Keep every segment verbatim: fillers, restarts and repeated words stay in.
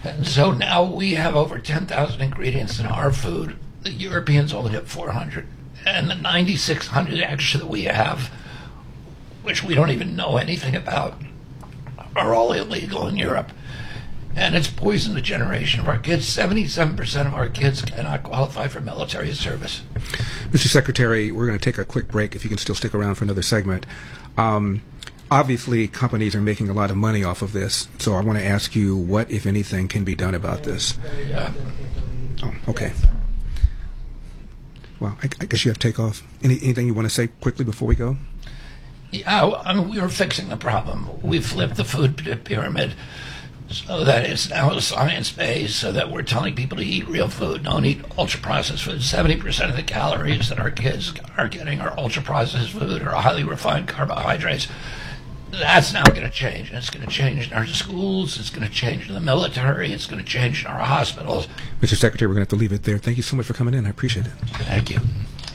And so now we have over ten thousand ingredients in our food. The Europeans only have four hundred. And the ninety-six hundred extra that we have, which we don't even know anything about, are all illegal in Europe. And it's poisoned a generation of our kids. seventy-seven percent of our kids cannot qualify for military service. Mister Secretary, we're going to take a quick break if you can still stick around for another segment. Um, obviously, companies are making a lot of money off of this, so I want to ask you what, if anything, can be done about this. Yeah. Oh, okay. Well, I, I guess you have to take off. Any, anything you want to say quickly before we go? Yeah, I mean, we are fixing the problem. We flipped the food pyramid so that it's now science-based, so that we're telling people to eat real food, don't eat ultra-processed food. seventy percent of the calories that our kids are getting are ultra-processed food or highly refined carbohydrates. That's now going to change. It's going to change in our schools. It's going to change in the military. It's going to change in our hospitals. Mister Secretary, we're going to have to leave it there. Thank you so much for coming in. I appreciate it. Thank you.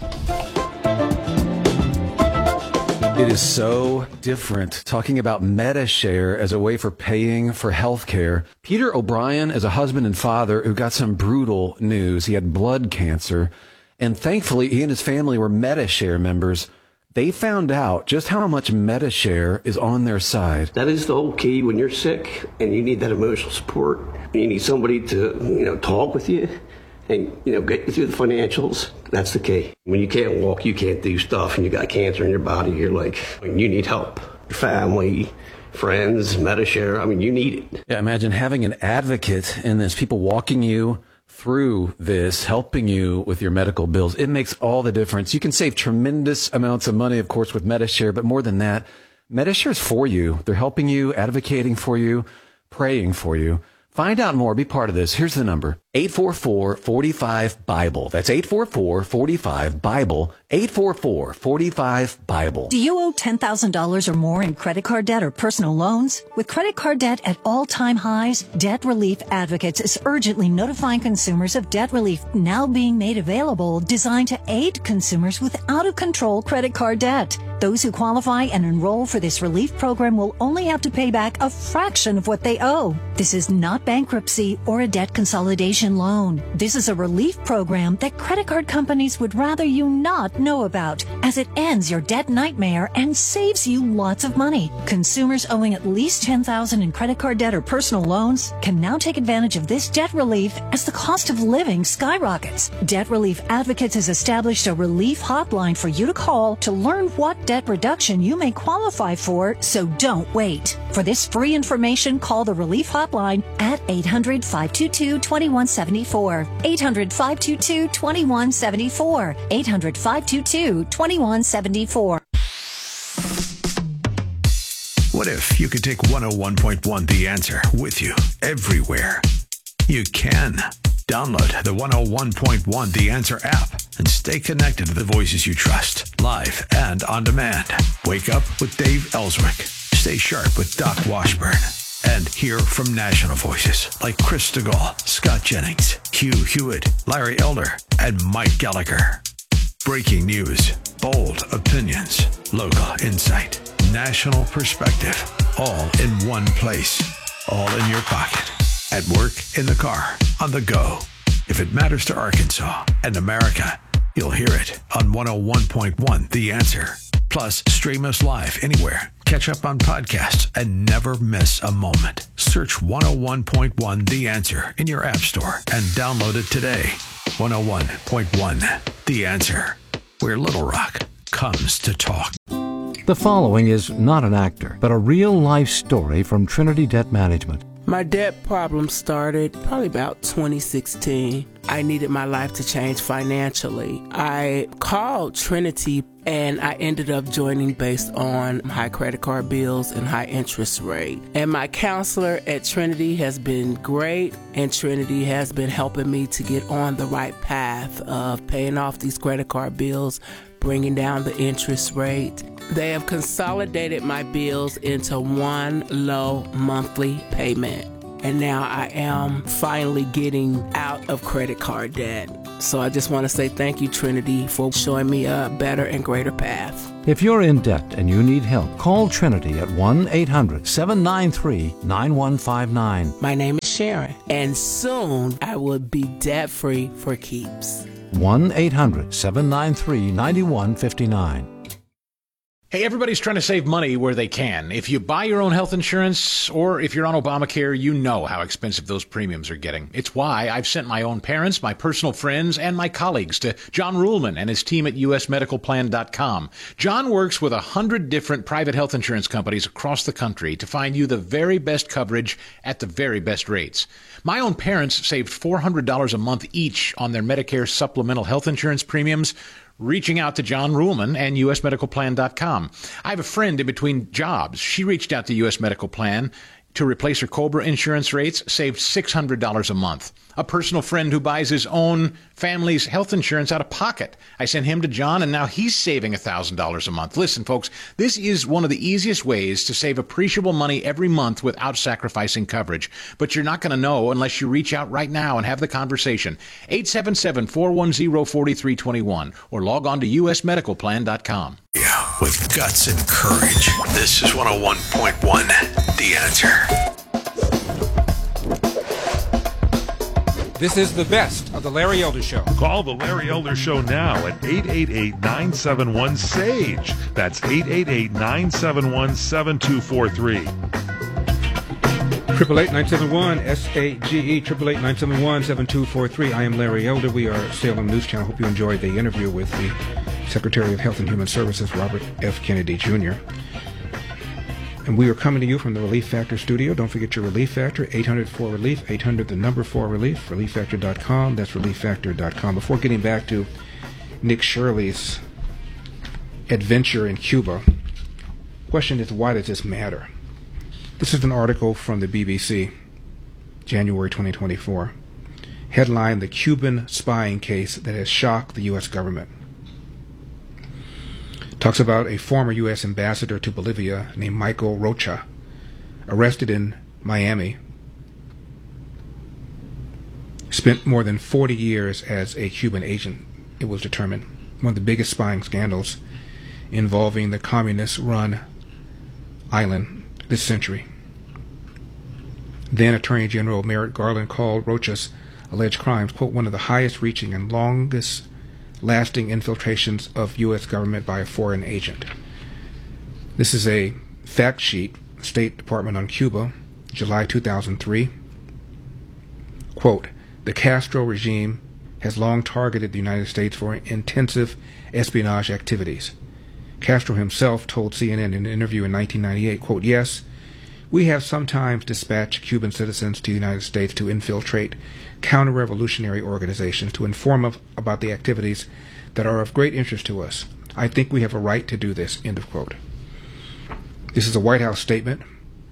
It is so different talking about MediShare as a way for paying for health care. Peter O'Brien is a husband and father who got some brutal news. He had blood cancer, and thankfully he and his family were MediShare members. They found out just how much MediShare is on their side. That is the whole key when you're sick and you need that emotional support. You need somebody to, you know, talk with you and, you know, get you through the financials. That's the key. When you can't walk, you can't do stuff, and you got cancer in your body, you're like, you need help. Your family, friends, MediShare, I mean, you need it. Yeah, imagine having an advocate in this, people walking you through this, helping you with your medical bills. It makes all the difference. You can save tremendous amounts of money, of course, with MediShare, but more than that, MediShare is for you. They're helping you, advocating for you, praying for you. Find out more. Be part of this. Here's the number. eight four four, four five, BIBLE. That's eight four four, four five, BIBLE. eight four four, four five, BIBLE. Do you owe ten thousand dollars or more in credit card debt or personal loans? With credit card debt at all-time highs, Debt Relief Advocates is urgently notifying consumers of debt relief now being made available, designed to aid consumers with out-of-control credit card debt. Those who qualify and enroll for this relief program will only have to pay back a fraction of what they owe. This is not bankruptcy or a debt consolidation loan. This is a relief program that credit card companies would rather you not know about, as it ends your debt nightmare and saves you lots of money. Consumers owing at least ten thousand dollars in credit card debt or personal loans can now take advantage of this debt relief as the cost of living skyrockets. Debt Relief Advocates has established a relief hotline for you to call to learn what debt reduction you may qualify for, so don't wait. For this free information, call the Relief Hotline at eight hundred, five two two, two one seven four. eight hundred, five two two, two one seven four. eight hundred, five two two, two one seven four. What if you could take one oh one point one The Answer with you everywhere? You can. Download the one oh one point one The Answer app and stay connected to the voices you trust, live and on demand. Wake up with Dave Ellswick. Stay sharp with Doc Washburn. And hear from national voices like Chris DeGaulle, Scott Jennings, Hugh Hewitt, Larry Elder, and Mike Gallagher. Breaking news, bold opinions, local insight, national perspective, all in one place, all in your pocket. At work, in the car, on the go. If it matters to Arkansas and America, you'll hear it on one oh one point one The Answer. Plus, stream us live anywhere. Catch up on podcasts and never miss a moment. Search one oh one point one The Answer in your app store and download it today. one oh one point one The Answer, where Little Rock comes to talk. The following is not an actor, but a real-life story from Trinity Debt Management. My debt problem started probably about twenty sixteen. I needed my life to change financially. I called Trinity and I ended up joining based on high credit card bills and high interest rate. And my counselor at Trinity has been great, and Trinity has been helping me to get on the right path of paying off these credit card bills, bringing down the interest rate. They have consolidated my bills into one low monthly payment. And now I am finally getting out of credit card debt. So I just want to say thank you, Trinity, for showing me a better and greater path. If you're in debt and you need help, call Trinity at one eight hundred, seven nine three, nine one five nine. My name is sharing. And soon I would be debt-free for keeps. one eight hundred seven nine three nine one five nine. Hey, everybody's trying to save money where they can. If you buy your own health insurance or if you're on Obamacare, you know how expensive those premiums are getting. It's why I've sent my own parents, my personal friends, and my colleagues to John Ruhlman and his team at U S medical plan dot com. John works with a hundred different private health insurance companies across the country to find you the very best coverage at the very best rates. My own parents saved four hundred dollars a month each on their Medicare supplemental health insurance premiums, reaching out to John Ruhlman and U S medical plan dot com. I have a friend in between jobs. She reached out to U S Medical Plan to replace her COBRA insurance rates, saved six hundred dollars a month. A personal friend who buys his own family's health insurance out of pocket. I sent him to John, and now he's saving one thousand dollars a month. Listen, folks, this is one of the easiest ways to save appreciable money every month without sacrificing coverage. But you're not going to know unless you reach out right now and have the conversation. eight seven seven, four one zero, four three two one or log on to U S medical plan dot com. Yeah, with guts and courage. This is one oh one point one, The Answer. This is the best of the Larry Elder Show. Call the Larry Elder Show now at eight eight eight, nine seven one, S A G E. That's eight eight eight, nine seven one, seven two four three. Triple eight nine seven one S A G E. Triple eight nine seven one seven two four three. I am Larry Elder. We are Salem News Channel. Hope you enjoyed the interview with the Secretary of Health and Human Services, Robert F. Kennedy Junior And we are coming to you from the Relief Factor studio. Don't forget your Relief Factor, eight hundred four relief, eight hundred the number four relief, relief factor dot com. That's relief factor dot com. Before getting back to Nick Shirley's adventure in Cuba, question is, why does this matter? This is an article from the B B C, January twenty twenty-four. Headline, The Cuban Spying Case That Has Shocked the U S Government. Talks about a former U S ambassador to Bolivia named Michael Rocha, arrested in Miami, spent more than forty years as a Cuban agent, it was determined. One of the biggest spying scandals involving the communist-run island this century. Then Attorney General Merrick Garland called Rocha's alleged crimes, quote, one of the highest reaching and longest lasting infiltrations of U S government by a foreign agent. This is a fact sheet, State Department on Cuba, July two thousand three. Quote, the Castro regime has long targeted the United States for intensive espionage activities. Castro himself told C N N in an interview in nineteen ninety-eight, quote, yes, we have sometimes dispatched Cuban citizens to the United States to infiltrate counter-revolutionary organizations to inform of, about the activities that are of great interest to us. I think we have a right to do this, end of quote. This is a White House statement.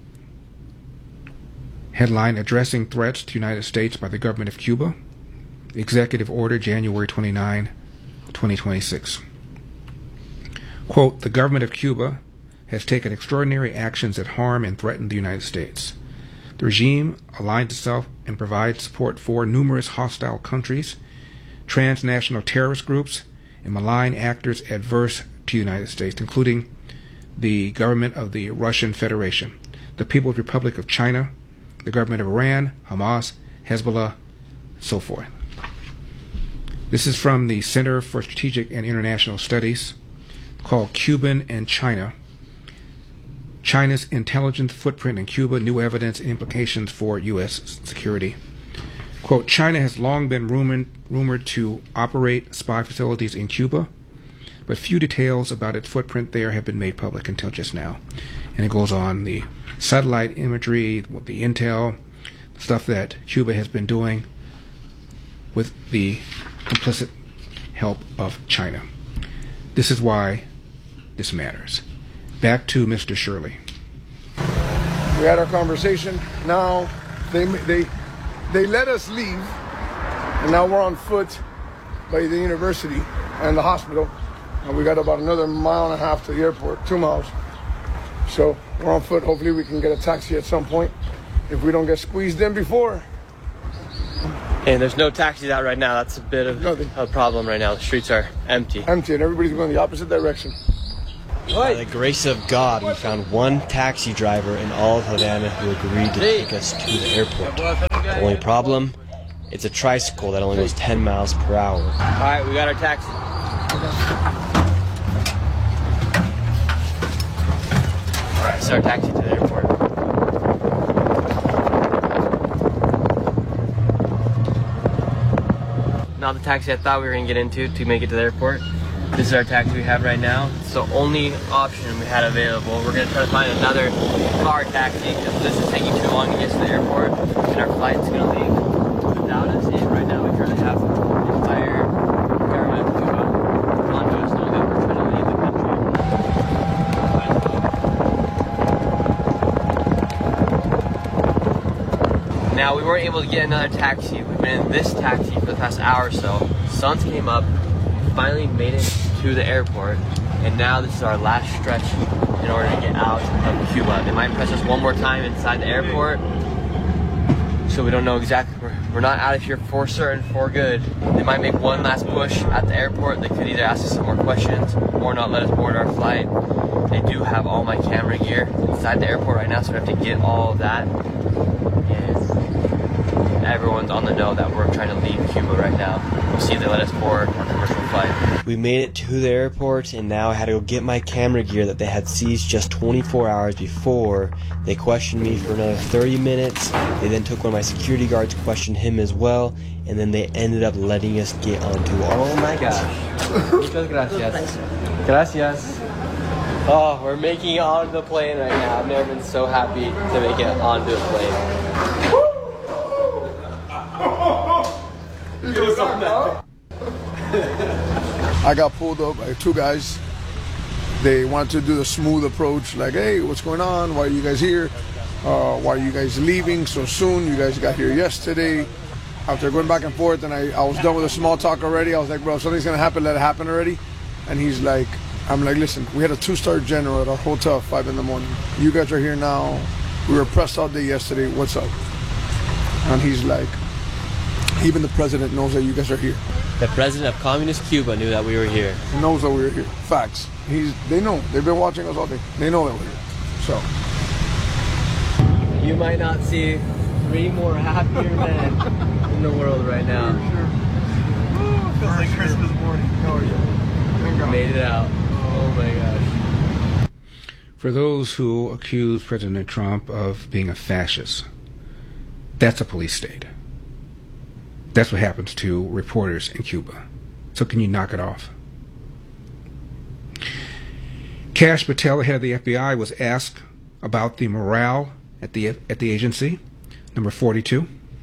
Headline, Addressing Threats to the United States by the Government of Cuba. Executive Order, January twenty-ninth, twenty twenty-six. Quote, the government of Cuba has taken extraordinary actions that harm and threaten the United States. The regime aligns itself and provides support for numerous hostile countries, transnational terrorist groups, and malign actors adverse to the United States, including the government of the Russian Federation, the People's Republic of China, the government of Iran, Hamas, Hezbollah, so forth. This is from the Center for Strategic and International Studies, called Cuban and China. China's intelligence footprint in Cuba, new evidence and implications for U S security. Quote, China has long been rumored, rumored to operate spy facilities in Cuba, but few details about its footprint there have been made public until just now. And it goes on, the satellite imagery, the intel, stuff that Cuba has been doing with the complicit help of China. This is why this matters. Back to Mister Shirley. We had our conversation. Now they they they let us leave, and now we're on foot by the university and the hospital, and we got about another mile and a half to the airport, two miles. So we're on foot. Hopefully we can get a taxi at some point if we don't get squeezed in before. And there's no taxis out right now. That's a bit of Nothing. a problem right now. The streets are empty. Empty, and everybody's going the opposite direction. By the grace of God, we found one taxi driver in all of Havana who agreed to take us to the airport. The only problem, it's a tricycle that only goes ten miles per hour. All right, we got our taxi. All right, so our taxi to the airport. Not the taxi I thought we were gonna get into to make it to the airport. This is our taxi we have right now. It's the only option we had available. We're gonna try to find another car taxi because this is taking too long to get to the airport, and our flight's gonna leave without us. And right now we currently have the entire government of Cuba onto us knowing that we're trying to leave the country. Now we weren't able to get another taxi. We've been in this taxi for the past hour or so. Suns came up. Finally made it to the airport, and now this is our last stretch in order to get out of Cuba. They might press us one more time inside the airport, so we don't know exactly. We're, we're not out of here for certain, for good. They might make one last push at the airport. They could either ask us some more questions or not let us board our flight. They do have all my camera gear inside the airport right now, so we have to get all of that. And everyone's on the know that we're trying to leave Cuba right now. We'll see if they let us board our commercial flight. We made it to the airport, and now I had to go get my camera gear that they had seized just twenty-four hours before. They questioned me for another thirty minutes. They then took one of my security guards, questioned him as well, and then they ended up letting us get onto our... Oh my gosh. Muchas gracias. Gracias. Oh, we're making it onto the plane right now. I've never been so happy to make it onto the plane. I got pulled up by two guys. They wanted to do the smooth approach, like, hey, what's going on? Why are you guys here? Uh, why are you guys leaving so soon? You guys got here yesterday. After going back and forth, and I, I was done with the small talk already, I was like, bro, if something's going to happen, let it happen already. And he's like, I'm like, listen, we had a two-star general at our hotel at five in the morning. You guys are here now. We were pressed all day yesterday. What's up? And he's like, even the president knows that you guys are here. The president of Communist Cuba knew that we were here. He knows that we were here. Facts. He's. They know. They've been watching us all day. They know that we're here. So. You might not see three more happier men in the world right now. Sure. Ooh, feels like Christmas morning. How are you? Made it out. Oh my gosh. For those who accuse President Trump of being a fascist, that's a police state. That's what happens to reporters in Cuba. So can you knock it off? Kash Patel, head of the F B I, was asked about the morale at the at the agency. Number forty-two.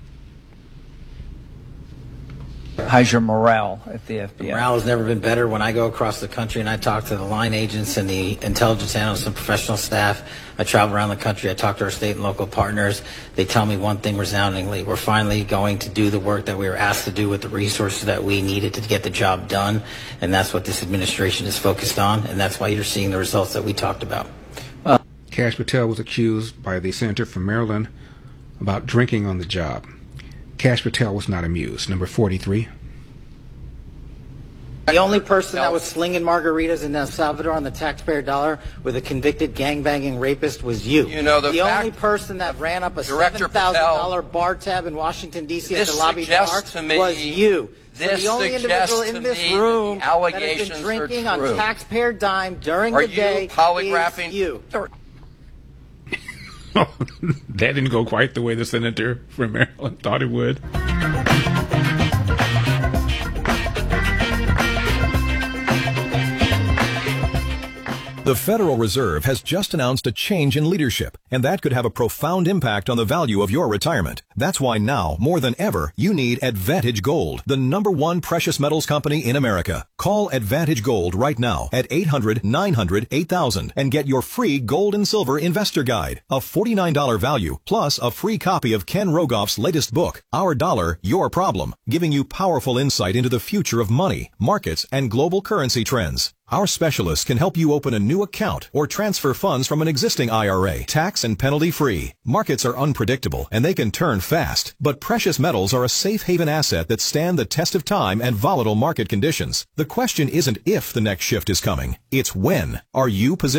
How's your morale at the F B I? Morale has never been better. When I go across the country and I talk to the line agents and the intelligence analysts and professional staff, I travel around the country, I talk to our state and local partners, they tell me one thing resoundingly: we're finally going to do the work that we were asked to do with the resources that we needed to get the job done, and that's what this administration is focused on, and that's why you're seeing the results that we talked about. Well, Kash Patel was accused by the senator from Maryland about drinking on the job. Kash Patel was not amused. Number forty-three. The only person that was slinging margaritas in El Salvador on the taxpayer dollar with a convicted gangbanging rapist was you. You know, the, the fact, only person that ran up a Director seven thousand dollar bar tab in Washington, D C at the lobby bar me, was you. This so the only individual in this room that has been drinking on taxpayer dime during are the day you polygraphing? is you. That didn't go quite the way the senator from Maryland thought it would. The Federal Reserve has just announced a change in leadership, and that could have a profound impact on the value of your retirement. That's why now, more than ever, you need Advantage Gold, the number one precious metals company in America. Call Advantage Gold right now at eight hundred, nine hundred, eight thousand and get your free gold and silver investor guide, a forty-nine dollars value, plus a free copy of Ken Rogoff's latest book, Our Dollar, Your Problem, giving you powerful insight into the future of money, markets, and global currency trends. Our specialists can help you open a new account or transfer funds from an existing I R A, tax and penalty free. Markets are unpredictable and they can turn fast, but precious metals are a safe haven asset that stand the test of time and volatile market conditions. The question isn't if the next shift is coming, it's when. Are you positioned?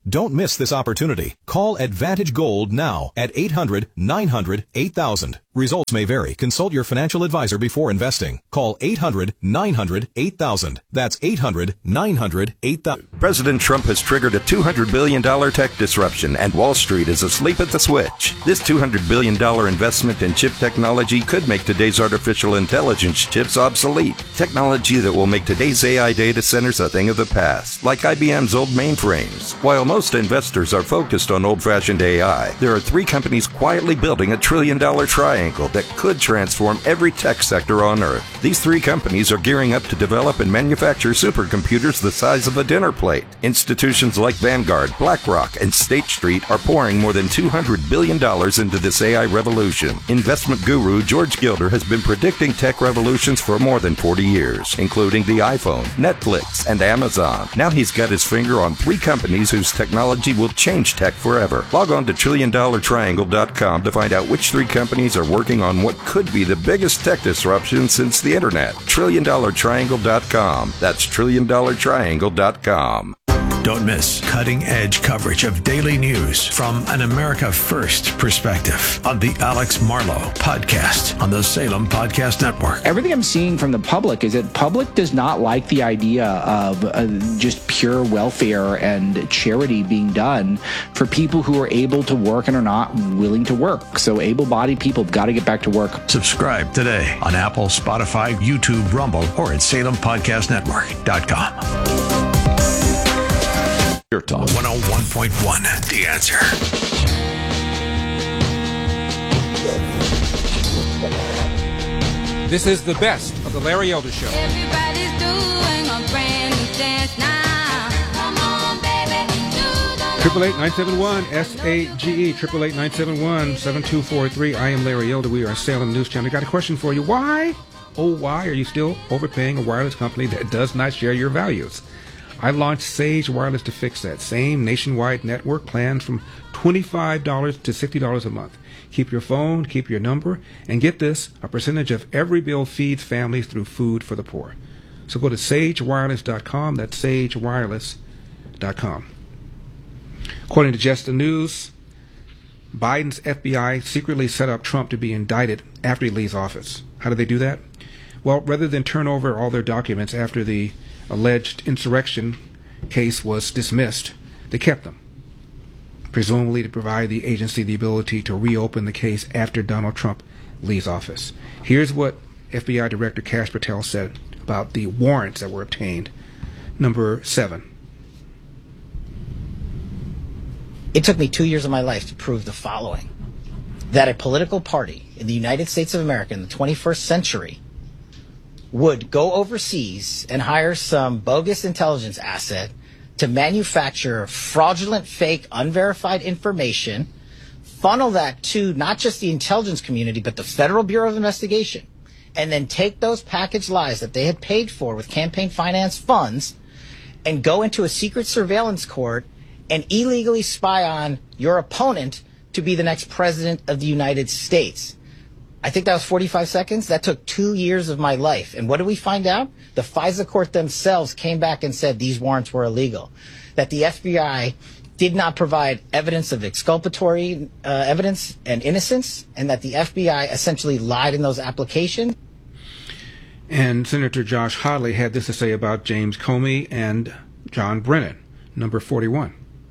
Don't miss this opportunity. Call Advantage Gold now at eight hundred nine hundred eight thousand. Results may vary. Consult your financial advisor before investing. Call eight hundred nine hundred eight thousand. That's eight hundred nine hundred eight thousand. President Trump has triggered a two hundred billion dollars tech disruption, and Wall Street is asleep at the switch. This two hundred billion dollars investment in chip technology could make today's artificial intelligence chips obsolete. Technology that will make today's A I data centers a thing of the past, like I B M's old mainframes. While most investors are focused on old-fashioned A I, there are three companies quietly building a trillion-dollar triangle that could transform every tech sector on Earth. These three companies are gearing up to develop and manufacture supercomputers the size of a dinner plate. Institutions like Vanguard, BlackRock, and State Street are pouring more than two hundred billion dollars into this A I revolution. Investment guru George Gilder has been predicting tech revolutions for more than forty years, including the iPhone, Netflix, and Amazon. Now he's got his finger on three companies whose technology will change tech forever. Log on to trillion dollar triangle dot com to find out which three companies are working on what could be the biggest tech disruption since the internet. trillion dollar triangle dot com. That's trillion dollar triangle dot com. Don't miss cutting-edge coverage of daily news from an America First perspective on the Alex Marlow Podcast on the Salem Podcast Network. Everything I'm seeing from the public is that public does not like the idea of uh, just pure welfare and charity being done for people who are able to work and are not willing to work. So able-bodied people have got to get back to work. Subscribe today on Apple, Spotify, YouTube, Rumble, or at salem podcast network dot com. Your talk. one oh one point one, The Answer. This is the best of the Larry Elder Show. Everybody's doing a brand new dance now. Come on, baby, do the Triple eight nine seven one S A G E. Triple eight nine seven one seven two four three. I am Larry Elder. We are Salem News Channel. I got a question for you. Why, oh why, are you still overpaying a wireless company that does not share your values? I launched Sage Wireless to fix that. Same nationwide network plans from twenty-five dollars to sixty dollars a month. Keep your phone, keep your number, and get this, a percentage of every bill feeds families through Food for the Poor. So go to sage wireless dot com. That's sage wireless dot com. According to Just the News, Biden's F B I secretly set up Trump to be indicted after he leaves office. How did they do that? Well, rather than turn over all their documents after the alleged insurrection case was dismissed, they kept them, presumably to provide the agency the ability to reopen the case after Donald Trump leaves office. Here's what F B I Director Kash Patel said about the warrants that were obtained. Number seven. It took me two years of my life to prove the following: that a political party in the United States of America in the twenty-first century would go overseas and hire some bogus intelligence asset to manufacture fraudulent, fake, unverified information, funnel that to not just the intelligence community, but the Federal Bureau of Investigation, and then take those packaged lies that they had paid for with campaign finance funds and go into a secret surveillance court and illegally spy on your opponent to be the next president of the United States. I think that was forty-five seconds. That took two years of my life. And what did we find out? The FISA court themselves came back and said these warrants were illegal, that the F B I did not provide evidence of exculpatory uh, evidence and innocence, and that the F B I essentially lied in those applications. And Senator Josh Hawley had this to say about James Comey and John Brennan, number forty-one.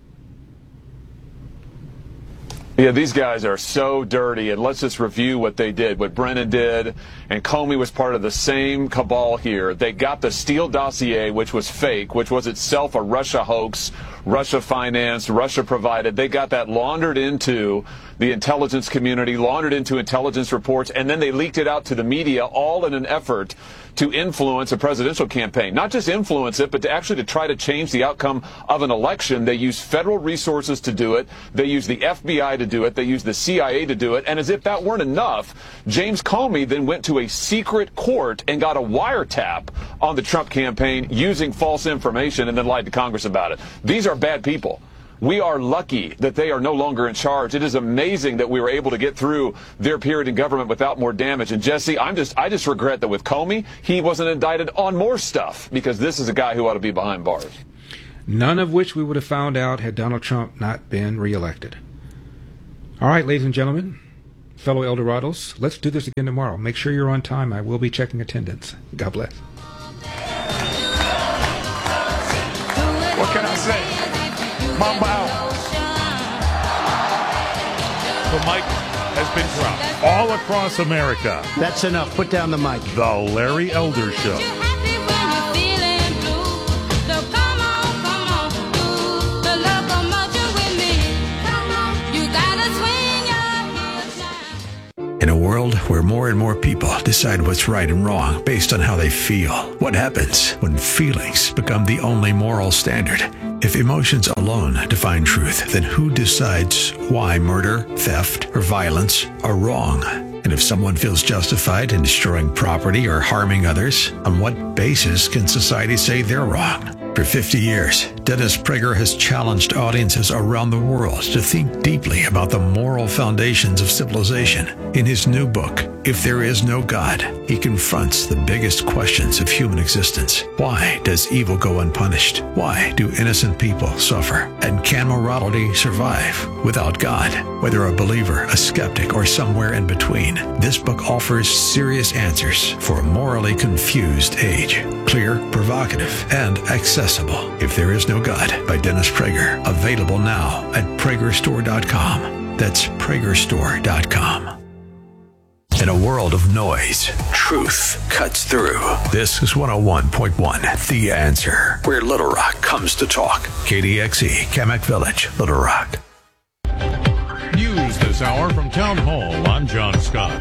Yeah, these guys are so dirty, and let's just review what they did, what Brennan did, and Comey was part of the same cabal here. They got the Steele dossier, which was fake, which was itself a Russia hoax, Russia financed, Russia provided. They got that laundered into the intelligence community, laundered into intelligence reports, and then they leaked it out to the media, all in an effort to influence a presidential campaign. Not just influence it, but to actually to try to change the outcome of an election. They use federal resources to do it. They use the F B I to do it. They use the C I A to do it. And as if that weren't enough, James Comey then went to a secret court and got a wiretap on the Trump campaign using false information and then lied to Congress about it. These are bad people. We are lucky that they are no longer in charge. It is amazing that we were able to get through their period in government without more damage. And Jesse, I'm just, I just regret that with Comey, he wasn't indicted on more stuff, because this is a guy who ought to be behind bars. none of which we would have found out had Donald Trump not been reelected. All right, ladies and gentlemen, fellow Eldorados, let's do this again tomorrow. Make sure you're on time. I will be checking attendance. God bless. What can I say? Mamba out. The mic has been dropped all across America. That's enough. Put down the mic. The Larry Elder Show. In a world where more and more people decide what's right and wrong based on how they feel, what happens when feelings become the only moral standard? If emotions alone define truth, then who decides why murder, theft, or violence are wrong? And if someone feels justified in destroying property or harming others, on what basis can society say they're wrong? For fifty years, Dennis Prager has challenged audiences around the world to think deeply about the moral foundations of civilization. In his new book, If There Is No God, he confronts the biggest questions of human existence. Why does evil go unpunished? Why do innocent people suffer? And can morality survive without God? Whether a believer, a skeptic, or somewhere in between, this book offers serious answers for a morally confused age. Clear, provocative, and accessible. If There Is No God by Dennis Prager. Available now at Prager Store dot com. That's Prager Store dot com. In a world of noise, truth cuts through. This is one oh one point one, The Answer, where Little Rock comes to talk. K D X E, Kamak Village, Little Rock. News this hour from Town Hall. I'm John Scott.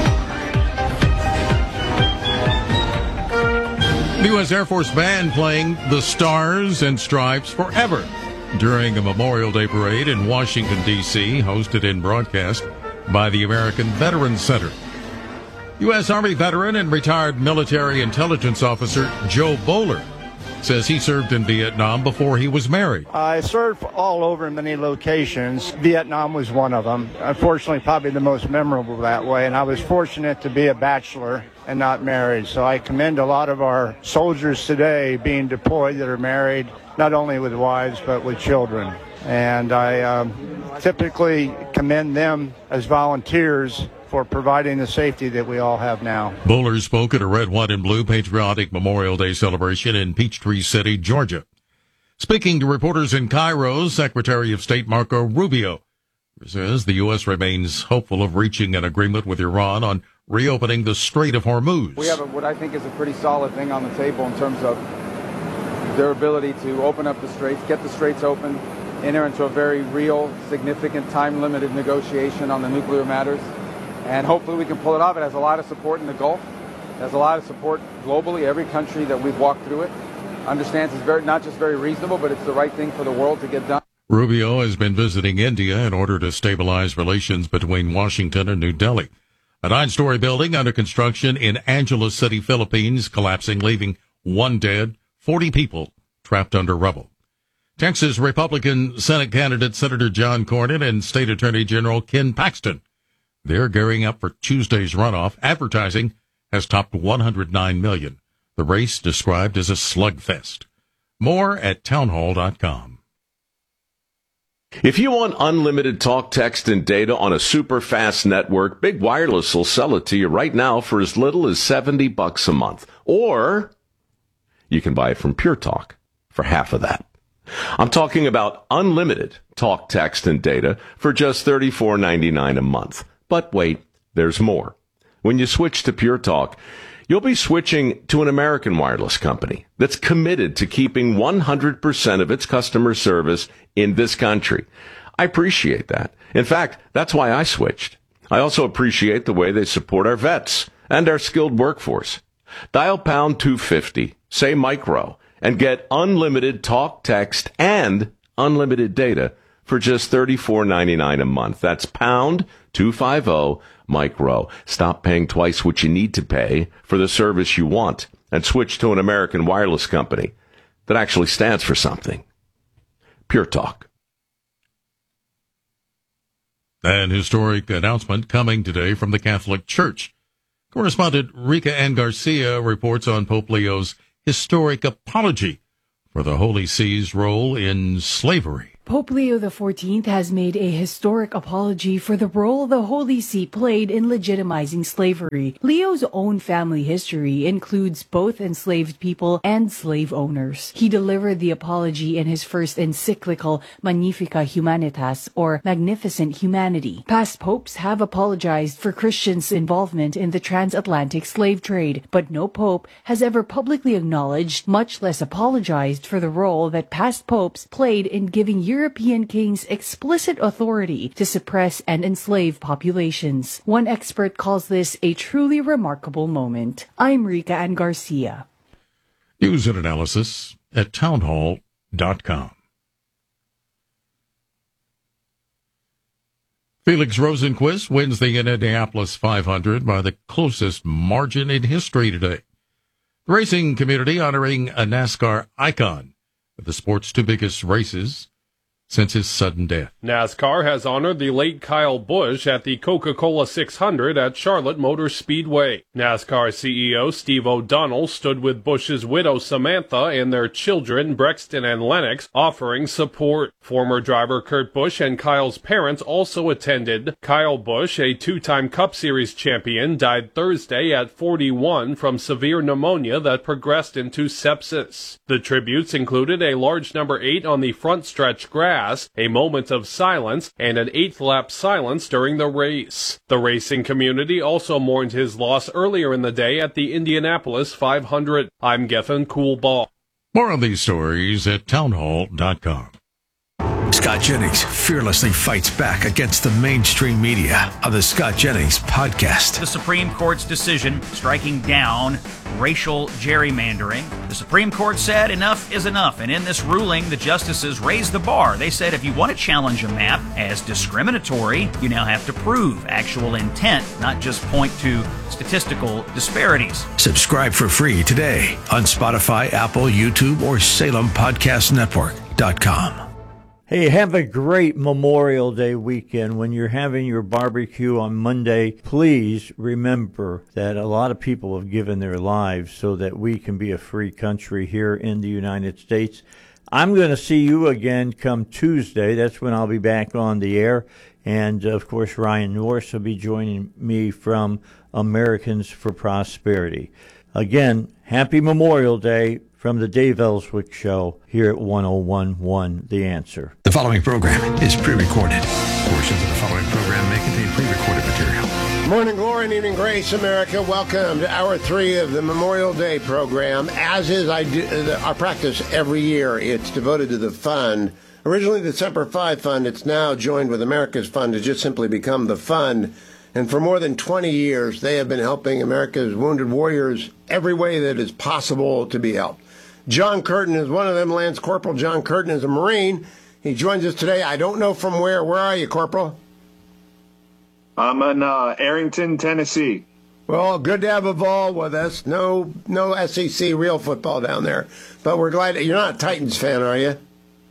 The U S Air Force Band playing The Stars and Stripes Forever during a Memorial Day parade in Washington, D C, hosted and broadcast by the American Veterans Center. U S. Army veteran and retired military intelligence officer Joe Bowler says he served in Vietnam before he was married. I served all over many locations. Vietnam was one of them. Unfortunately, probably the most memorable that way. And I was fortunate to be a bachelor and not married. So I commend a lot of our soldiers today being deployed that are married, not only with wives, but with children. And I um, typically commend them as volunteers for providing the safety that we all have now. Bowler spoke at a red, white, and blue patriotic Memorial Day celebration in Peachtree City, Georgia. Speaking to reporters in Cairo, Secretary of State Marco Rubio says the U S remains hopeful of reaching an agreement with Iran on reopening the Strait of Hormuz. We have a, what I think is a pretty solid thing on the table in terms of their ability to open up the straits, get the straits open, enter into a very real, significant, time-limited negotiation on the nuclear matters. And hopefully we can pull it off. It has a lot of support in the Gulf. It has a lot of support globally. Every country that we've walked through it understands it's very, not just very reasonable, but it's the right thing for the world to get done. Rubio has been visiting India in order to stabilize relations between Washington and New Delhi. A nine-story building under construction in Angeles City, Philippines, collapsing, leaving one dead, forty people trapped under rubble. Texas Republican Senate candidate Senator John Cornyn and State Attorney General Ken Paxton, they're gearing up for Tuesday's runoff. Advertising has topped one hundred nine million dollars. The race described as a slugfest. More at townhall dot com. If you want unlimited talk, text, and data on a super fast network, Big Wireless will sell it to you right now for as little as seventy bucks a month. Or you can buy it from Pure Talk for half of that. I'm talking about unlimited talk, text, and data for just thirty-four ninety-nine a month. But wait, there's more. When you switch to Pure Talk, you'll be switching to an American wireless company that's committed to keeping one hundred percent of its customer service in this country. I appreciate that. In fact, that's why I switched. I also appreciate the way they support our vets and our skilled workforce. Dial pound two fifty, say micro, and get unlimited talk, text, and unlimited data for just thirty-four ninety-nine a month. That's pound two fifty micro. Stop paying twice what you need to pay for the service you want and switch to an American wireless company that actually stands for something. Pure Talk. An historic announcement coming today from the Catholic Church. Correspondent Rika Ann Garcia reports on Pope Leo's historic apology for the Holy See's role in slavery. Pope Leo the fourteenth has made a historic apology for the role the Holy See played in legitimizing slavery. Leo's own family history includes both enslaved people and slave owners. He delivered the apology in his first encyclical Magnificat Humanitas, or Magnificent Humanity. Past popes have apologized for Christians' involvement in the transatlantic slave trade, but no pope has ever publicly acknowledged, much less apologized for the role that past popes played in giving European kings explicit authority to suppress and enslave populations. One expert calls this a truly remarkable moment. I'm Rika Ann Garcia. News and analysis at townhall dot com. Felix Rosenqvist wins the Indianapolis five hundred by the closest margin in history today. The racing community honoring a NASCAR icon of the sport's two biggest races since his sudden death. NASCAR has honored the late Kyle Busch at the Coca-Cola six hundred at Charlotte Motor Speedway. NASCAR C E O Steve O'Donnell stood with Busch's widow Samantha and their children Brexton and Lennox, offering support. Former driver Kurt Busch and Kyle's parents also attended. Kyle Busch, a two-time Cup Series champion, died Thursday at forty-one from severe pneumonia that progressed into sepsis. The tributes included a large number eight on the front stretch grass, a moment of silence, and an eighth lap silence during the race. The racing community also mourned his loss earlier in the day at the Indianapolis five hundred. I'm Gethin Coolball. More on these stories at townhall dot com. Scott Jennings fearlessly fights back against the mainstream media on the Scott Jennings podcast. The Supreme Court's decision striking down racial gerrymandering. The Supreme Court said enough is enough, and in this ruling, the justices raised the bar. They said if you want to challenge a map as discriminatory, you now have to prove actual intent, not just point to statistical disparities. Subscribe for free today on Spotify, Apple, YouTube, or Salem Podcast Network dot com. Hey, have a great Memorial Day weekend. When you're having your barbecue on Monday, please remember that a lot of people have given their lives so that we can be a free country here in the United States. I'm going to see you again come Tuesday. That's when I'll be back on the air. And, of course, Ryan Norris will be joining me from Americans for Prosperity. Again, happy Memorial Day from the Dave Ellswick Show here at one oh one point one The Answer. The following program is pre-recorded. Portions of the following program may contain pre-recorded material. Morning glory and evening grace, America. Welcome to hour three of the Memorial Day program. As is I do, uh, our practice every year, it's devoted to the fund. Originally the Semper Fi Fund, it's now joined with America's Fund to just simply become the fund. And for more than twenty years, they have been helping America's wounded warriors every way that is possible to be helped. John Curtin is one of them. Lance Corporal John Curtin is a Marine. He joins us today. I don't know from where. Where are you, Corporal? I'm in uh, Arrington, Tennessee. Well, good to have a Vol with us. No no S E C real football down there. But we're glad that you're not a Titans fan, are you?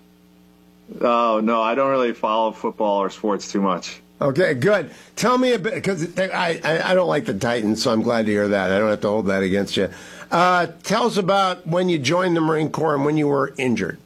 Oh, no, I don't really follow football or sports too much. Okay, good. Tell me a bit, because I, I, I don't like the Titans, so I'm glad to hear that. I don't have to hold that against you. Uh, tell us about when you joined the Marine Corps and when you were injured.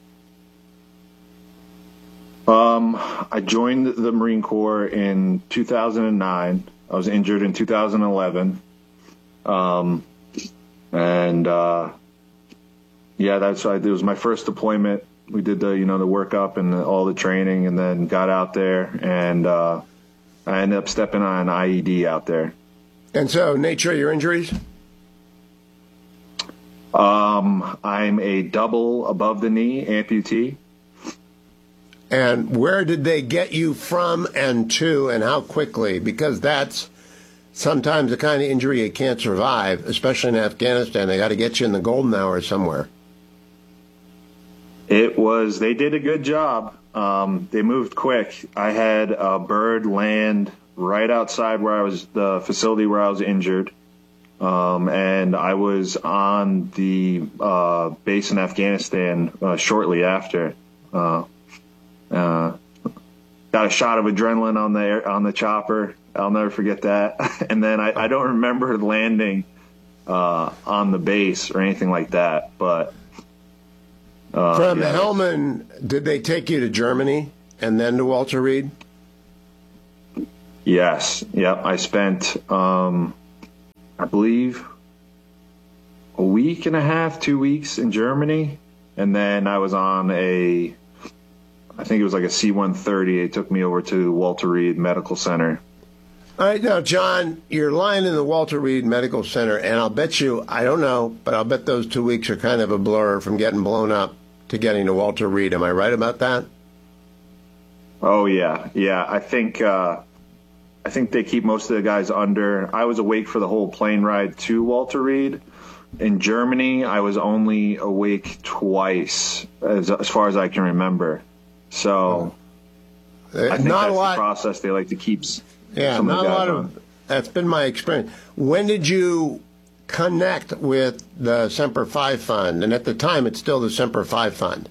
Um, I joined the Marine Corps in two thousand nine. I was injured in two thousand eleven. Um, and, uh, yeah, that's it was my first deployment. We did the, you know, the workup and the, all the training, and then got out there, and uh, I ended up stepping on an I E D out there. And so, nature of your injuries? Um, I'm a double above the knee amputee. And where did they get you from and to, and how quickly? Because that's sometimes the kind of injury you can't survive, especially in Afghanistan. They got to get you in the golden hour somewhere. It was, they did a good job. Um, they moved quick. I had a bird land right outside where I was, the facility where I was injured. Um, and I was on the uh, base in Afghanistan uh, shortly after. Uh, uh, got a shot of adrenaline on the air, on the chopper. I'll never forget that. And then I, I don't remember landing uh, on the base or anything like that. But Uh, From yeah. Hellman, did they take you to Germany and then to Walter Reed? Yes. Yep. I spent, um, I believe, a week and a half, two weeks in Germany, and then I was on a, I think it was like a C one thirty. It took me over to Walter Reed Medical Center. All right, now, John, you're lying in the Walter Reed Medical Center, and I'll bet you, I don't know, but I'll bet those two weeks are kind of a blur from getting blown up to getting to Walter Reed. Am I right about that? Oh yeah, yeah. I think uh, I think they keep most of the guys under. I was awake for the whole plane ride to Walter Reed. In Germany, I was only awake twice, as as far as I can remember. So Uh, I think not a that's lot- the process they like to keep. s- Yeah, some of not the a guys lot on. of. That's been my experience. When did you connect with the Semper Fi Fund? And at the time, it's still the Semper Fi Fund.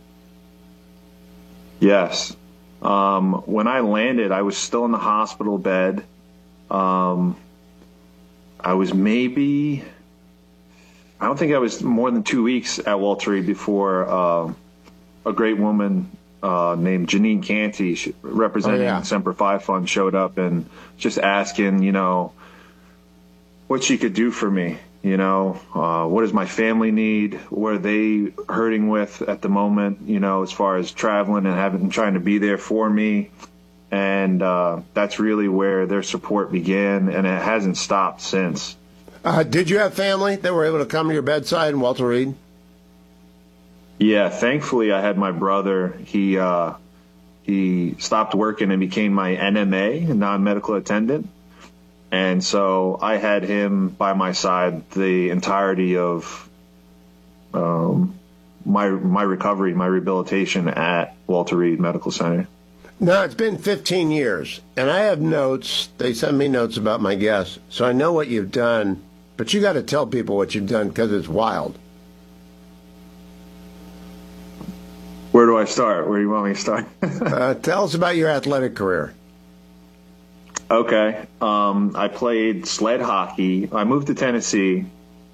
Yes. Um, when I landed, I was still in the hospital bed. Um, I was maybe, I don't think I was more than two weeks at Walter Reed before uh, a great woman uh, named Janine Canty, she- representing Oh, yeah. the Semper Fi Fund, showed up and just asking, you know, what she could do for me. You know, uh, what does my family need? What are they hurting with at the moment? You know, as far as traveling and having trying to be there for me, and uh, that's really where their support began, and it hasn't stopped since. Uh, did you have family that were able to come to your bedside in Walter Reed? Yeah, thankfully I had my brother. He uh, he stopped working and became my N M A, non-medical attendant. And so I had him by my side the entirety of um, my my recovery, my rehabilitation at Walter Reed Medical Center. No, it's been fifteen years, and I have notes. They send me notes about my guests, so I know what you've done, but you got to tell people what you've done because it's wild. Where do I start? Where do you want me to start? uh, tell us about your athletic career. Okay. Um, I played sled hockey. I moved to Tennessee.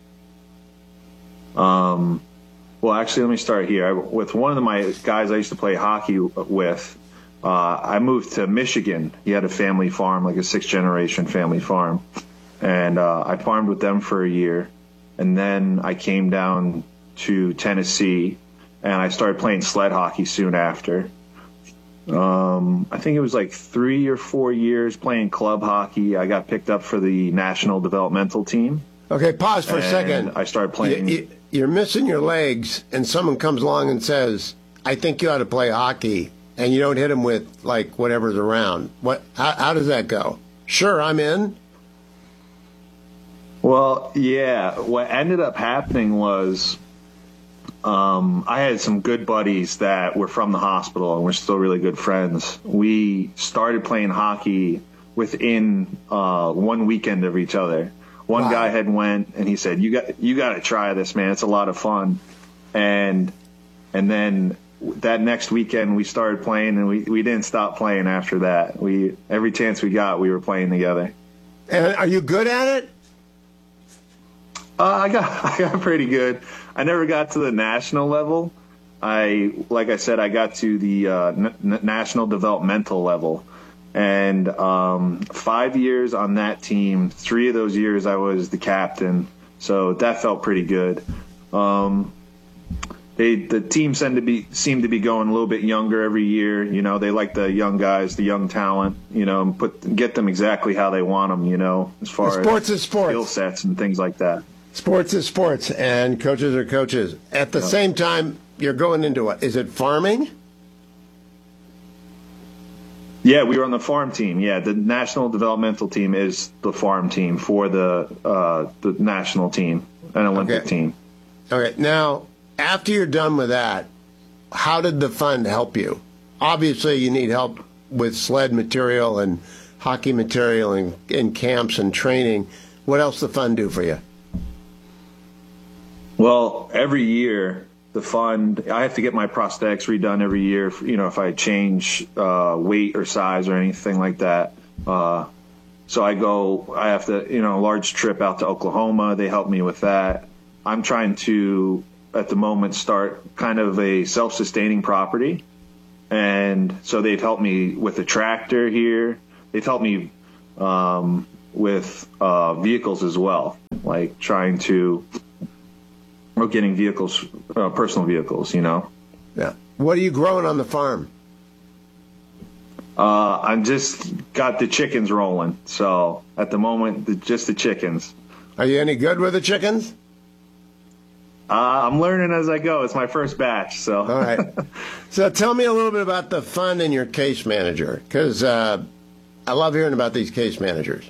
Um, well, actually, let me start here. I, with one of my guys I used to play hockey with, uh, I moved to Michigan. He had a family farm, like a sixth-generation family farm. And uh, I farmed with them for a year. And then I came down to Tennessee, and I started playing sled hockey soon after. Um, I think it was like three or four years playing club hockey. I got picked up for the national developmental team. Okay, pause for a And second. I started playing. You, you, you're missing your legs, and someone comes along and says, "I think you ought to play hockey," and you don't hit them with like whatever's around. What? How, how does that go? Sure, I'm in. Well, yeah. What ended up happening was um, I had some good buddies that were from the hospital, and we're still really good friends. We started playing hockey within uh, one weekend of each other. One Wow. guy had went, and he said, "You got you got to try this, man. It's a lot of fun." And and then that next weekend we started playing, and we, we didn't stop playing after that. We every chance we got, we were playing together. And are you good at it? Uh, I got I got pretty good. I never got to the national level. I like I said, I got to the uh, n- n- national developmental level, and um, five years on that team. Three of those years I was the captain, so that felt pretty good. Um, they the team seemed to be seemed to be going a little bit younger every year. You know, they like the young guys, the young talent. You know, and put get them exactly how they want them. You know, as far Sports as is sports. skill sets and things like that. Sports is sports, and coaches are coaches. At the same time, you're going into what? Is it farming? Yeah, we were on the farm team. Yeah, the national developmental team is the farm team for the uh, the national team, an Olympic Okay. team. Okay, now, after you're done with that, how did the fund help you? Obviously, you need help with sled material and hockey material and, and camps and training. What else the fund do for you? Well, every year the fund, I have to get my prosthetics redone every year. if- You know, if I change uh, weight or size or anything like that. Uh, so I go, I have to, you know, a large trip out to Oklahoma. They help me with that. I'm trying to at the moment start kind of a self-sustaining property. And so they've helped me with a tractor here. They've helped me um, with uh, vehicles as well, like trying to, or getting vehicles, uh, personal vehicles, you know. Yeah. What are you growing on the farm? Uh, I'm just got the chickens rolling. So at the moment, the, just the chickens. Are you any good with the chickens? Uh, I'm learning as I go. It's my first batch, so. All right. So tell me a little bit about the fund and your case manager, because uh, I love hearing about these case managers.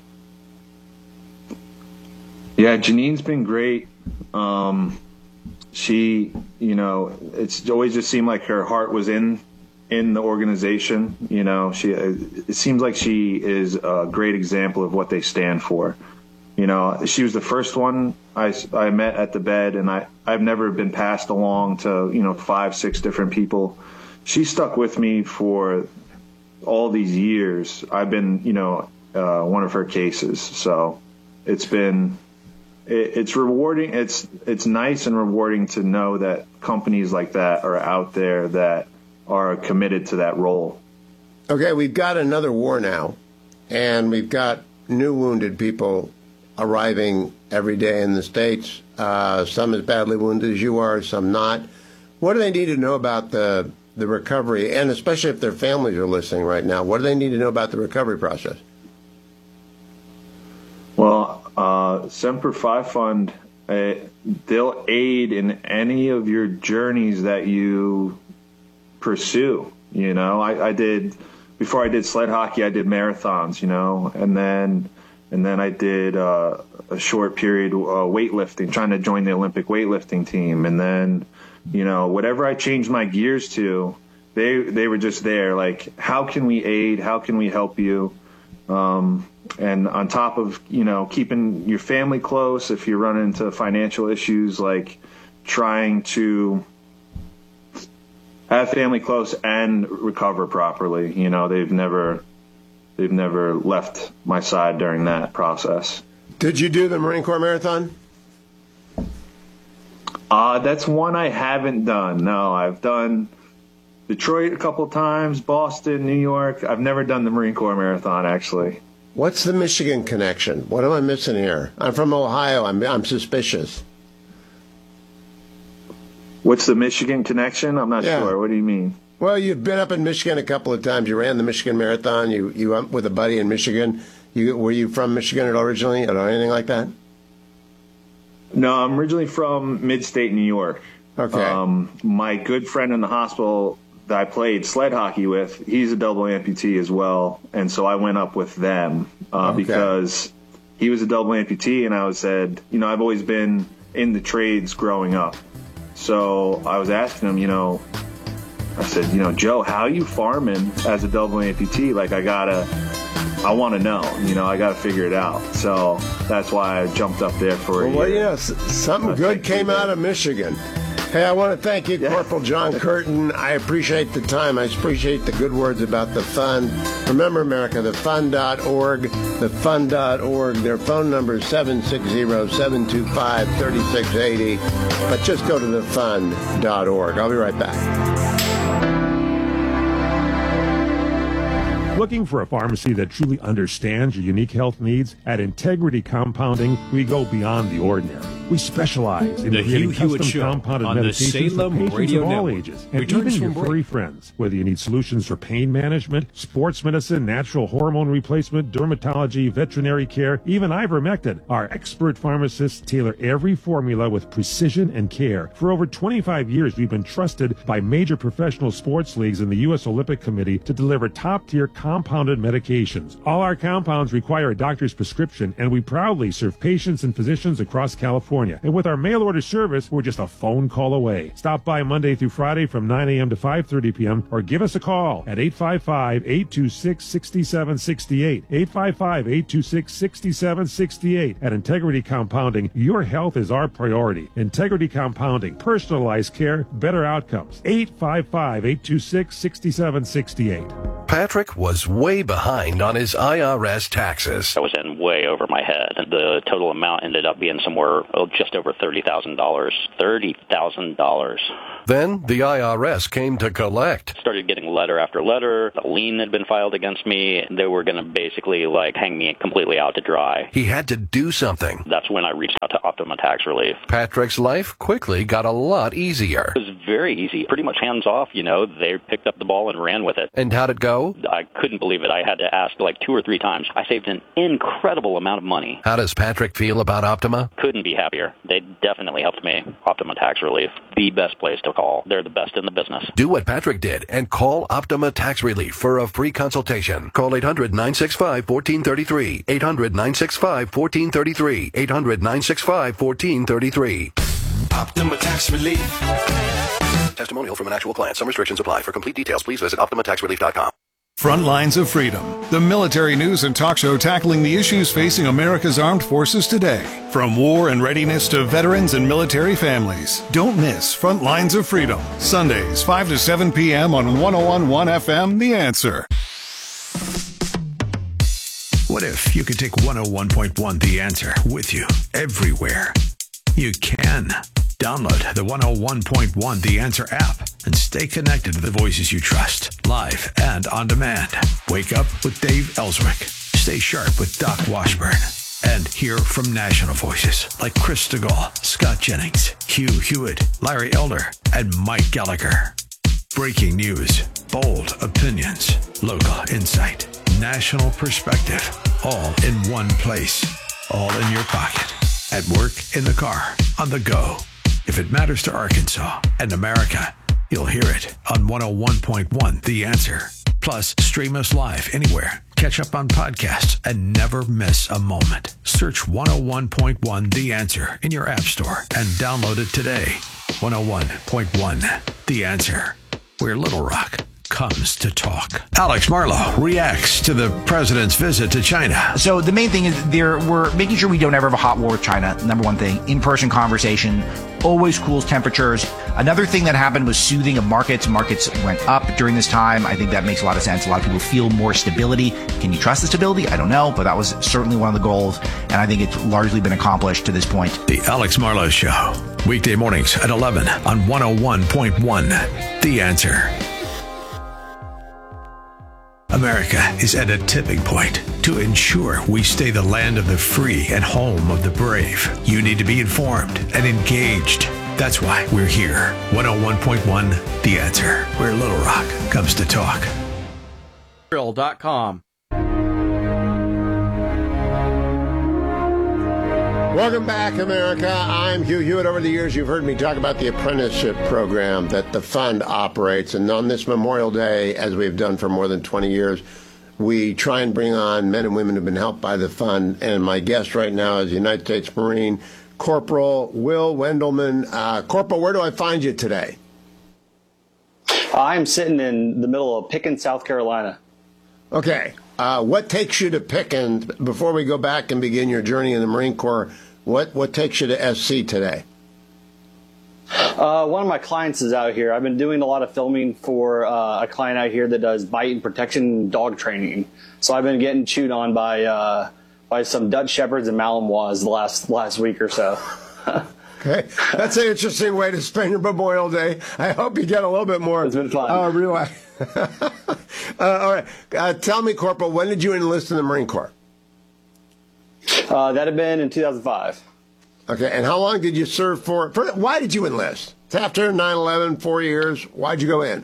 Yeah, Janine's been great. Um, she, you know, it's always just seemed like her heart was in in the organization. You know, she. It seems like she is a great example of what they stand for. You know, she was the first one I, I met at the bed, and I, I've never been passed along to, you know, five, six different people. She stuck with me for all these years. I've been, you know, uh, one of her cases. So it's been, it, it's rewarding. It's, it's nice and rewarding to know that companies like that are out there that are committed to that role. Okay, we've got another war now, and we've got new wounded people arriving every day in the States, uh, some as badly wounded as you are, some not. What do they need to know about the the recovery, and especially if their families are listening right now, what do they need to know about the recovery process? Well, uh, Semper Fi Fund, uh, they'll aid in any of your journeys that you pursue. You know, I, I did, before I did sled hockey, I did marathons, you know, and then And then I did uh, a short period uh, weightlifting, trying to join the Olympic weightlifting team. And then, you know, whatever I changed my gears to, they they were just there. Like, how can we aid? How can we help you? Um, and on top of, you know, keeping your family close, if you run into financial issues, like trying to have family close and recover properly. You know, they've never... They've never left my side during that process. Did you do the Marine Corps Marathon? Uh, that's one I haven't done. No, I've done Detroit a couple times, Boston, New York. I've never done the Marine Corps Marathon, actually. What's the Michigan connection? What am I missing here? I'm from Ohio. I'm, I'm suspicious. What's the Michigan connection? I'm not Yeah. sure. What do you mean? Well, you've been up in Michigan a couple of times. You ran the Michigan Marathon. You you went with a buddy in Michigan. You were you from Michigan originally, or anything like that? No, I'm originally from mid-state New York. Okay. Um, my good friend in the hospital that I played sled hockey with, he's a double amputee as well, and so I went up with them uh, Okay. because he was a double amputee, and I was said, you know, I've always been in the trades growing up, so I was asking him, you know. I said, you know, Joe, how you farming as a double amputee? Like, I gotta, I want to know, you know, I gotta figure it out. So that's why I jumped up there for a Well, well year. yeah, s- something good came out of Michigan. Hey, I want to thank you, Corporal John Curtin. I appreciate the time. I appreciate the good words about the fund. Remember, America, the fund dot org, the fund dot org. Their phone number is seven six zero, seven two five, three six eight zero. But just go to the fund dot org. I'll be right back. Looking for a pharmacy that truly understands your unique health needs? At Integrity Compounding, we go beyond the ordinary. We specialize in The creating Hugh Hewitt custom Show compounded on the medications Salem for patients Radio of all Network ages, and returns even your from furry friends. Whether you need solutions for pain management, sports medicine, natural hormone replacement, dermatology, veterinary care, even ivermectin, our expert pharmacists tailor every formula with precision and care. For over twenty-five years, we've been trusted by major professional sports leagues and the U S Olympic Committee to deliver top-tier compounded medications. All our compounds require a doctor's prescription, and we proudly serve patients and physicians across California. And with our mail-order service, we're just a phone call away. Stop by Monday through Friday from nine a.m. to five thirty p.m. or give us a call at eight five five, eight two six, six seven six eight. eight five five, eight two six, six seven six eight. At Integrity Compounding, your health is our priority. Integrity Compounding, personalized care, better outcomes. eight five five, eight two six, six seven six eight. Patrick was way behind on his I R S taxes. I was in way over my head. The total amount ended up being somewhere oh, just over thirty thousand dollars. thirty thousand dollars. Then the I R S came to collect. Started getting letter after letter. A lien had been filed against me. They were going to basically like hang me completely out to dry. He had to do something. That's when I reached out to Optima Tax Relief. Patrick's life quickly got a lot easier. It was very easy. Pretty much hands off, you know. They picked up the ball and ran with it. And how'd it go? I couldn't believe it. I had to ask like two or three times. I saved an incredible amount of money. How does Patrick feel about Optima? Couldn't be happier. They definitely helped me. Optima Tax Relief, the best place to call. They're the best in the business. Do what Patrick did and call Optima Tax Relief for a free consultation. Call eight hundred, nine six five, one four three three. eight hundred, nine six five, one four three three. eight hundred, nine six five, one four three three. Optima Tax Relief. Testimonial from an actual client. Some restrictions apply. For complete details, please visit optima tax relief dot com. Front Lines of Freedom, the military news and talk show tackling the issues facing America's armed forces today. From war and readiness to veterans and military families. Don't miss Front Lines of Freedom, Sundays, five to seven p.m. on one oh one point one F M, The Answer. What if you could take one oh one point one The Answer with you everywhere? You can. Download the one oh one point one The Answer app and stay connected to the voices you trust, live and on demand. Wake up with Dave Ellswick. Stay sharp with Doc Washburn. And hear from national voices like Chris DeGaulle, Scott Jennings, Hugh Hewitt, Larry Elder, and Mike Gallagher. Breaking news, bold opinions, local insight, national perspective, all in one place, all in your pocket, at work, in the car, on the go. If it matters to Arkansas and America, you'll hear it on one oh one point one The Answer. Plus, stream us live anywhere. Catch up on podcasts and never miss a moment. Search one oh one point one The Answer in your app store and download it today. one oh one point one The Answer, where Little Rock comes to talk. Alex Marlow reacts to the president's visit to China. So the main thing is there we're making sure we don't ever have a hot war with China. Number one thing, in-person conversation always cools temperatures. Another thing that happened was soothing of markets. Markets went up during this time. I think that makes a lot of sense. A lot of people feel more stability. Can you trust the stability? I don't know, but that was certainly one of the goals, and I think it's largely been accomplished to this point. The Alex Marlow Show, weekday mornings at eleven on one oh one point one The Answer. America is at a tipping point. To ensure we stay the land of the free and home of the brave, you need to be informed and engaged. That's why we're here. one oh one point one The Answer, where Little Rock comes to talk. Grill dot com. Welcome back, America. I'm Hugh Hewitt. Over the years, you've heard me talk about the apprenticeship program that the fund operates. And on this Memorial Day, as we've done for more than twenty years, we try and bring on men and women who've been helped by the fund. And my guest right now is United States Marine Corporal Will Wendelman. Uh, Corporal, where do I find you today? I'm sitting in the middle of Pickens, South Carolina. Okay. Uh, what takes you to Pickens, before we go back and begin your journey in the Marine Corps, what, what takes you to S C today? Uh, one of my clients is out here. I've been doing a lot of filming for uh, a client out here that does bite and protection dog training. So I've been getting chewed on by uh, by some Dutch Shepherds and Malinois the last, last week or so. Okay, that's an interesting way to spend your Memorial Day. I hope you get a little bit more. It's been fun. Oh, really? uh, all right. Uh, tell me, Corporal, when did you enlist in the Marine Corps? Uh, that had been in two thousand five. Okay, and how long did you serve for? for why did you enlist? It's after nine eleven, four years. Why'd you go in?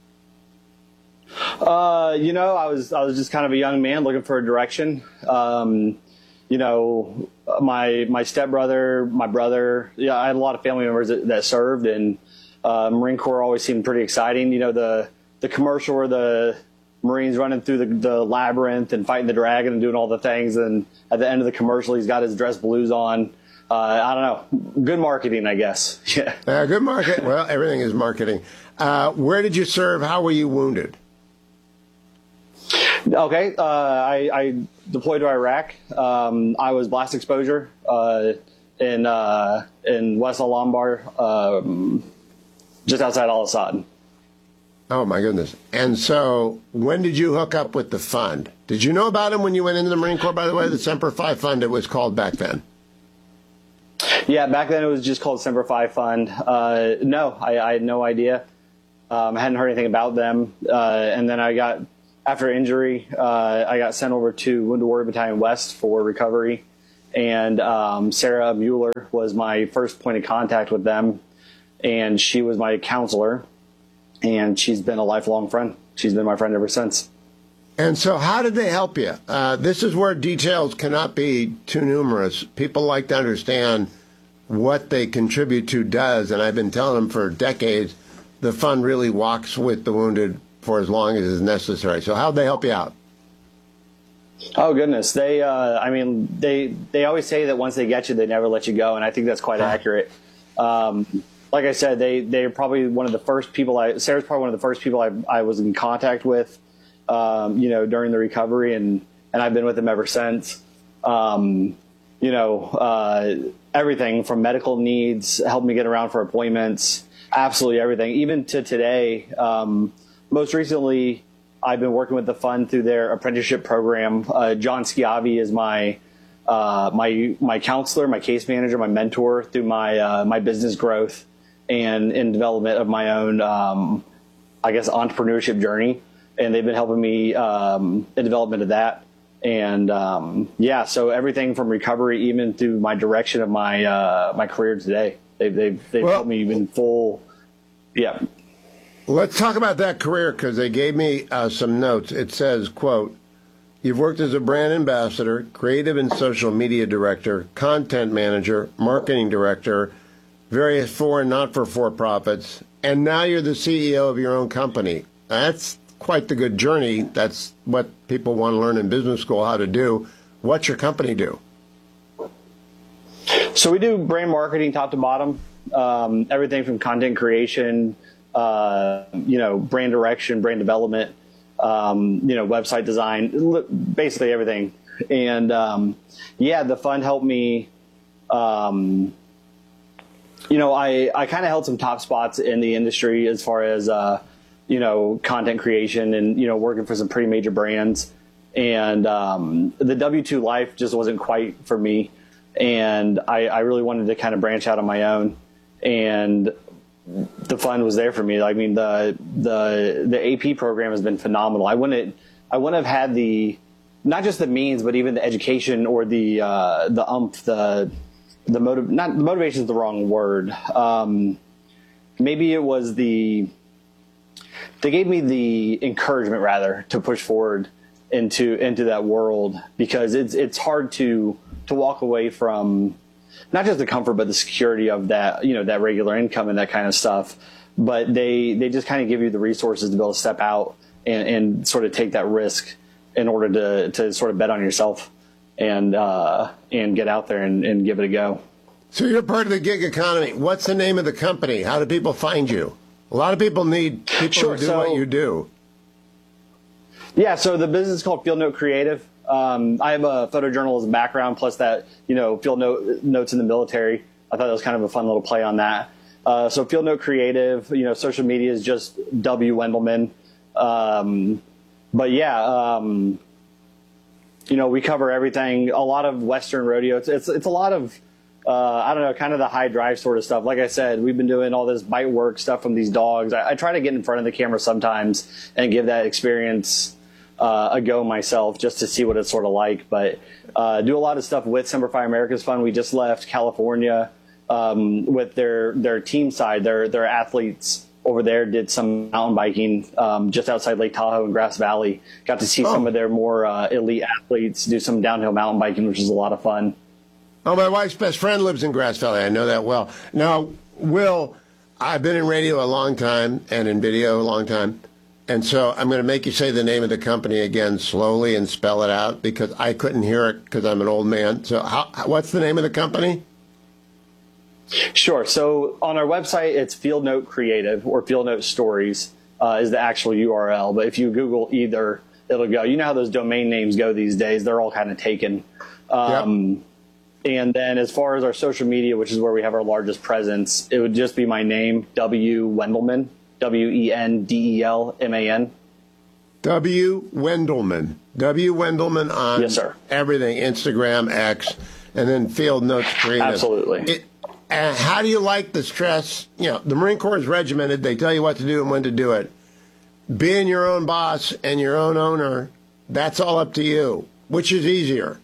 Uh, you know, I was I was just kind of a young man looking for a direction. Um, you know, my my stepbrother, my brother, yeah, I had a lot of family members that, that served, and uh, Marine Corps always seemed pretty exciting. You know, the the commercial where the Marines running through the, the labyrinth and fighting the dragon and doing all the things, and at the end of the commercial, he's got his dress blues on. Uh, I don't know. Good marketing, I guess. Yeah. Uh, good market. Well, everything is marketing. Uh, where did you serve? How were you wounded? Okay. Uh, I, I deployed to Iraq. Um, I was blast exposure uh, in uh, in West Al-Anbar, um, just outside Al-Assad. Oh, my goodness. And so when did you hook up with the fund? Did you know about him when you went into the Marine Corps, by the way, the Semper Fi Fund, it was called back then? Yeah, back then it was just called Semper Fi Fund. Uh, no, I, I had no idea. Um, I hadn't heard anything about them. Uh, and then I got, after injury, uh, I got sent over to Wounded Warrior Battalion West for recovery. And um, Sarah Mueller was my first point of contact with them. And she was my counselor. And she's been a lifelong friend. She's been my friend ever since. And so how did they help you? Uh, this is where details cannot be too numerous. People like to understand what they contribute to does, and I've been telling them for decades, the fund really walks with the wounded for as long as is necessary. So how'd they help you out? Oh, goodness. They, uh, I mean, they they always say that once they get you, they never let you go, and I think that's quite accurate. Um Like I said, they, they're probably one of the first people I, Sarah's probably one of the first people I, I was in contact with, um, you know, during the recovery, and, and I've been with them ever since. Um, you know, uh, everything from medical needs, helped me get around for appointments, absolutely everything, even to today. Um, most recently, I've been working with the fund through their apprenticeship program. Uh, John Schiavi is my, uh, my, my counselor, my case manager, my mentor through my, uh, my business growth and in development of my own, um, I guess, entrepreneurship journey. And they've been helping me um, in development of that. And, um, yeah, so everything from recovery even through my direction of my uh, my career today. They've, they've, they've well, helped me in full, yeah. Let's talk about that career, because they gave me uh, some notes. It says, quote, you've worked as a brand ambassador, creative and social media director, content manager, marketing director, various for and not for for-profits, and now you're the C E O of your own company. That's quite the good journey. That's what people want to learn in business school how to do. What's your company do? So we do brand marketing top to bottom, um, everything from content creation, uh, you know, brand direction, brand development, um, you know, website design, basically everything. And, um, yeah, the fund helped me, um, you know, I, I kind of held some top spots in the industry as far as, uh, you know, content creation and, you know, working for some pretty major brands. And um, the W two life just wasn't quite for me. And I, I really wanted to kind of branch out on my own. And the fund was there for me. I mean, the the the A P program has been phenomenal. I wouldn't I wouldn't have had the, not just the means, but even the education or the uh, the umph, the the motive, not the motivation is the wrong word. Um, maybe it was the, they gave me the encouragement rather to push forward into, into that world, because it's, it's hard to, to walk away from not just the comfort, but the security of that, you know, that regular income and that kind of stuff. But they, they just kind of give you the resources to be able to step out and, and sort of take that risk in order to, to sort of bet on yourself. And uh, and get out there and, and give it a go. So you're part of the gig economy. What's the name of the company? How do people find you? A lot of people need people sure, who do so, what you do. Yeah, so the business is called Field Note Creative. Um, I have a photojournalism background, plus that, you know, field note, notes in the military. I thought that was kind of a fun little play on that. Uh, so Field Note Creative, you know, social media is just W. Wendelman. Um, but yeah, um, you know, we cover everything, a lot of Western rodeo. It's, it's, it's a lot of, uh, I don't know, kind of the high drive sort of stuff. Like I said, we've been doing all this bite work stuff from these dogs. I, I try to get in front of the camera sometimes and give that experience uh, a go myself, just to see what it's sort of like. But uh, do a lot of stuff with Semper Fi America's Fund. We just left California um, with their, their team side, their, their athletes over there did some mountain biking um, just outside Lake Tahoe in Grass Valley. Got to see oh. some of their more uh, elite athletes do some downhill mountain biking, which is a lot of fun. Oh, my wife's best friend lives in Grass Valley. I know that well. Now, Will, I've been in radio a long time and in video a long time. And so I'm going to make you say the name of the company again slowly and spell it out, because I couldn't hear it because I'm an old man. So how, what's the name of the company? Sure. So on our website, it's Field Note Creative, or Field Note Stories uh, is the actual U R L. But if you Google either, it'll go. You know how those domain names go these days. They're all kind of taken. Um, yep. And then as far as our social media, which is where we have our largest presence, it would just be my name, W. Wendelman, W E N D E L M A N. W. Wendelman. W. Wendelman on yes, sir. everything, Instagram, X, and then Field Notes Creative. Absolutely. It, uh, how do you like the stress? You know, the Marine Corps is regimented. They tell you what to do and when to do it. Being your own boss and your own owner, that's all up to you. Which is easier?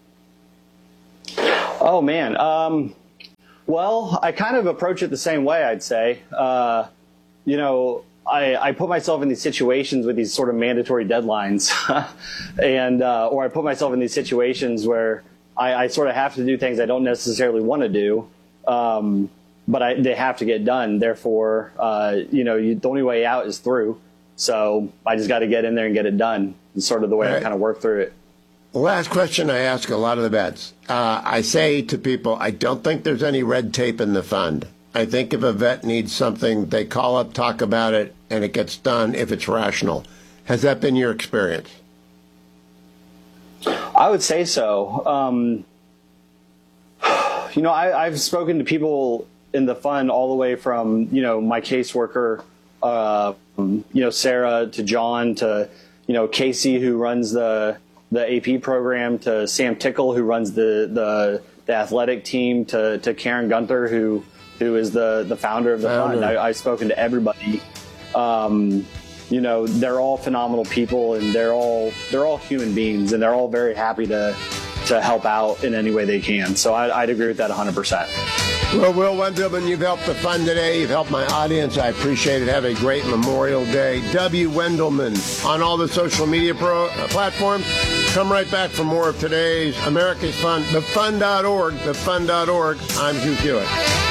Oh, man. Um, well, I kind of approach it the same way, I'd say. Uh, you know, I, I put myself in these situations with these sort of mandatory deadlines, and uh, or I put myself in these situations where I, I sort of have to do things I don't necessarily want to do, um, but I, they have to get done. Therefore, uh, you know, you, the only way out is through. So I just got to get in there and get it done. It's sort of the way right. I kind of work through it. Last question I ask a lot of the vets. Uh, I say to people, I don't think there's any red tape in the fund. I think if a vet needs something, they call up, talk about it, and it gets done if it's rational. Has that been your experience? I would say so. Um, you know, I, I've spoken to people in the fund all the way from, you know, my caseworker, uh, you know, Sarah, to John, to, you know, Casey, who runs the the A P program, to Sam Tickle, who runs the the, the athletic team, to, to Karen Gunther, who who is the, the founder of the founder. fund. I, I've spoken to everybody. Um, you know, they're all phenomenal people, and they're all they're all human beings, and they're all very happy to to help out in any way they can. So I, I'd agree with that one hundred percent. Well, Will Wendelman, you've helped the fund today. You've helped my audience. I appreciate it. Have a great Memorial Day. W. Wendelman on all the social media pro, uh, platforms. Come right back for more of today's America's Fund, the fund dot org, the fund dot org. I'm Hugh Hewitt.